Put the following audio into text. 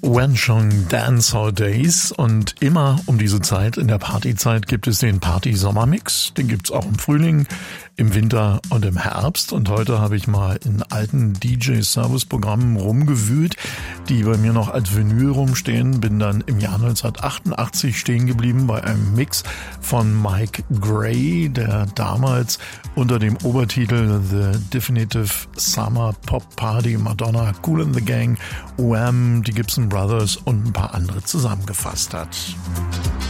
Wenchong Dancehall Days und immer um diese Zeit in der Partyzeit gibt es den Party-Sommermix. Den gibt's auch im Frühling, im Winter und im Herbst. Und heute habe ich mal in alten DJ-Service-Programmen rumgewühlt, die bei mir noch als Vinyl rumstehen. Bin dann im Jahr 1988 stehen geblieben bei einem Mix von Mike Gray, der damals unter dem Obertitel The Definitive Summer Pop Party Madonna, Kool and the Gang, Wham, die Gibson Brothers und ein paar andere zusammengefasst hat.